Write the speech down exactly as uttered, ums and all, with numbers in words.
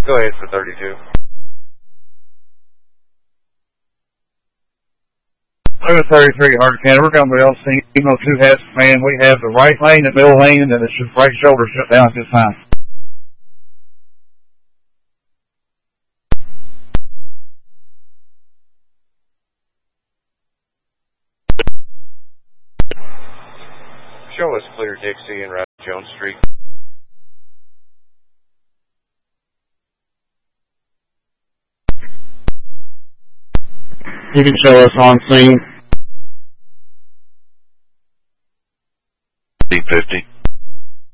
Go ahead for thirty-two. Louis thirty-three, Hard County. We're going to be able to see Emo two has man. We have the right lane, the middle lane, and the right shoulder shut down at this time. Show us clear Dixie and Route Jones Street. You can show us on scene. D fifty.